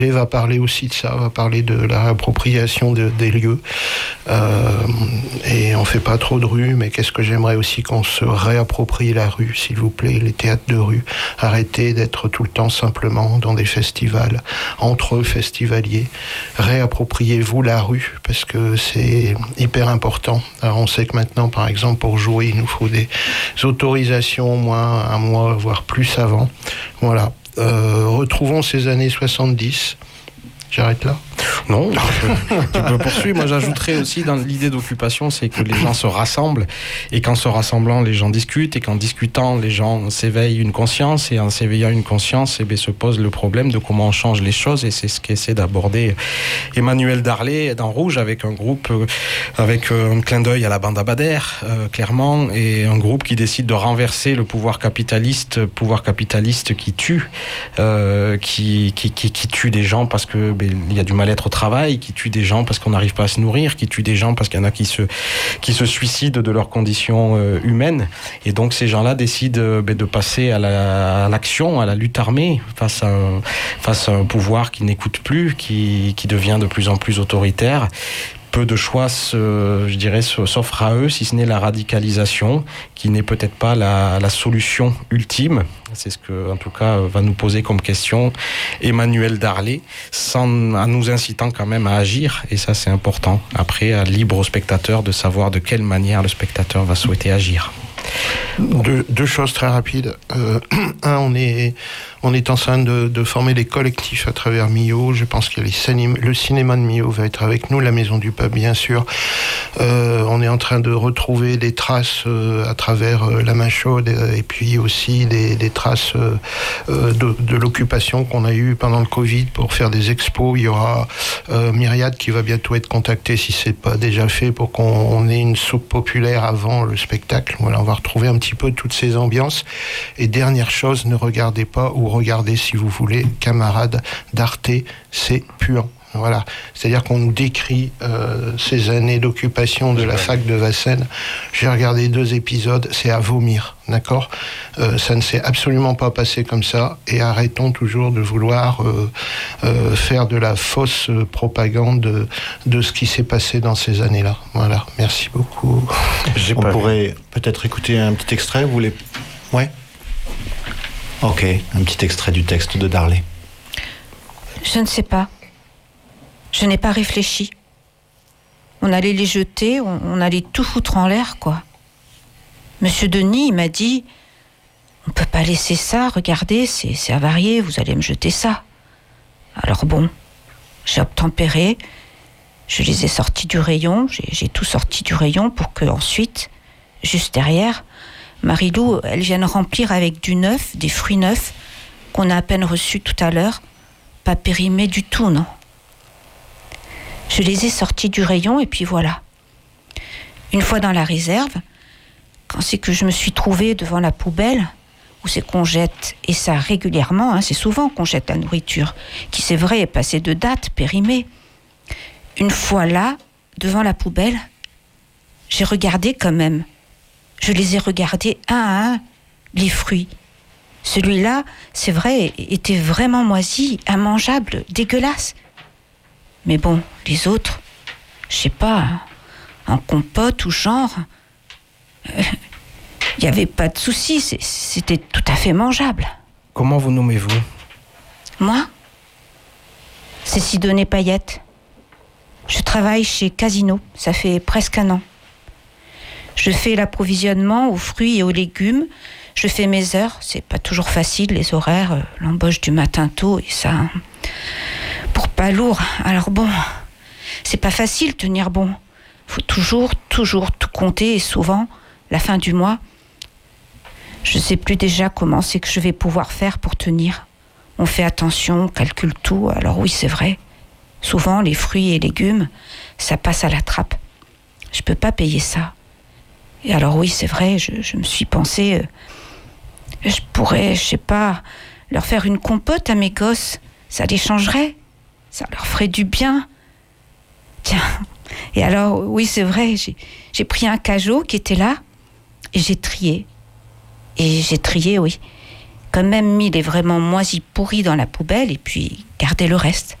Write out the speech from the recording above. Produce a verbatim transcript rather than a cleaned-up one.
va parler aussi de ça, va parler de la réappropriation de, des lieux. Euh, et on fait pas trop de rue, mais qu'est-ce que j'aimerais aussi qu'on se réapproprie la rue, s'il vous plaît, les théâtres de rue. Arrêtez d'être tout le temps simplement dans des festivals, entre eux festivaliers. Réappropriez-vous la rue, parce que c'est hyper important. Alors on sait que maintenant, par exemple, pour jouer, il nous faut des autorisations au moins un mois, voire plus avant. Voilà. Euh, retrouvons ces années soixante-dix. J'arrête là ? Non, tu peux poursuivre. Moi, j'ajouterais aussi dans l'idée d'occupation, c'est que les gens se rassemblent et qu'en se rassemblant, les gens discutent et qu'en discutant, les gens s'éveillent une conscience et en s'éveillant une conscience, eh bien, se pose le problème de comment on change les choses et c'est ce qu'essaie d'aborder Emmanuel Darlé dans Rouge avec un groupe, avec un clin d'œil à la bande Abader, euh, clairement, et un groupe qui décide de renverser le pouvoir capitaliste, pouvoir capitaliste qui tue, euh, qui, qui, qui, qui tue des gens parce que ben, il y a du mal-être au travail, qui tue des gens parce qu'on n'arrive pas à se nourrir, qui tue des gens parce qu'il y en a qui se, qui se suicident de leurs conditions euh, humaines. Et donc ces gens-là décident euh, de passer à, la, à l'action, à la lutte armée face à un, face à un pouvoir qui n'écoute plus, qui, qui devient de plus en plus autoritaire. Peu de choix, se, je dirais, s'offrent à eux, si ce n'est la radicalisation, qui n'est peut-être pas la, la solution ultime. C'est ce que, en tout cas, va nous poser comme question Emmanuel Darlé, sans, en nous incitant quand même à agir. Et ça, c'est important. Après, à libre au spectateur de savoir de quelle manière le spectateur va souhaiter agir. Deux, deux choses très rapides. Euh, un, on est, on est en train de, de former des collectifs à travers Millau. Je pense que les cinéma, le cinéma de Millau va être avec nous, la Maison du Peuple, bien sûr. Euh, on est en train de retrouver des traces euh, à travers euh, la main chaude et, et puis aussi des, des traces euh, de, de l'occupation qu'on a eue pendant le Covid pour faire des expos. Il y aura euh, Myriade qui va bientôt être contactée, si c'est pas déjà fait, pour qu'on on ait une soupe populaire avant le spectacle. Voilà, on va retrouver un petit peu toutes ces ambiances. Et dernière chose, ne regardez pas, ou regardez si vous voulez, Camarades d'Arte, c'est puant. Voilà, c'est-à-dire qu'on nous décrit euh, ces années d'occupation de la fac de Vincennes. J'ai regardé deux épisodes, c'est à vomir, d'accord ? euh, Ça ne s'est absolument pas passé comme ça, et arrêtons toujours de vouloir euh, euh, faire de la fausse propagande de, de ce qui s'est passé dans ces années-là. Voilà, merci beaucoup. J'ai On pourrait peut-être écouter un petit extrait, vous voulez ? Ouais ? Ok, un petit extrait du texte de Darlé. Je ne sais pas. Je n'ai pas réfléchi. On allait les jeter, on, on allait tout foutre en l'air, quoi. Monsieur Denis, il m'a dit, on peut pas laisser ça, regardez, c'est, c'est avarié, vous allez me jeter ça. Alors bon, j'ai obtempéré, je les ai sortis du rayon, j'ai, j'ai tout sorti du rayon pour que ensuite, juste derrière, Marie-Lou, elle vienne remplir avec du neuf, des fruits neufs, qu'on a à peine reçus tout à l'heure, pas périmés du tout, non. Je les ai sortis du rayon et puis voilà. Une fois dans la réserve, quand c'est que je me suis trouvée devant la poubelle, où c'est qu'on jette, et ça régulièrement, hein, c'est souvent qu'on jette la nourriture, qui c'est vrai est passée de date, périmée. Une fois là, devant la poubelle, j'ai regardé quand même. Je les ai regardés un à un, les fruits. Celui-là, c'est vrai, était vraiment moisi, immangeable, dégueulasse. Mais bon, les autres, je sais pas, hein, en compote ou genre, il euh, n'y avait pas de souci, c'est, c'était tout à fait mangeable. Comment vous nommez-vous ? Moi ? C'est Sidonie Payette. Je travaille chez Casino, ça fait presque un an. Je fais l'approvisionnement aux fruits et aux légumes, je fais mes heures, c'est pas toujours facile, les horaires, euh, l'embauche du matin tôt et ça... Hein. Pour pas lourd, alors bon, c'est pas facile tenir bon. Faut toujours, toujours tout compter et souvent, la fin du mois, je sais plus déjà comment c'est que je vais pouvoir faire pour tenir. On fait attention, on calcule tout, alors oui c'est vrai. Souvent les fruits et légumes, ça passe à la trappe. Je peux pas payer ça. Et alors oui c'est vrai, je, je me suis pensé, euh, je pourrais, je sais pas, leur faire une compote à mes gosses, ça les changerait. Ça leur ferait du bien. Tiens. Et alors, oui, c'est vrai, j'ai, j'ai pris un cajot qui était là et j'ai trié. Et j'ai trié, oui. quand même mis les vraiment moisis pourris dans la poubelle et puis gardé le reste.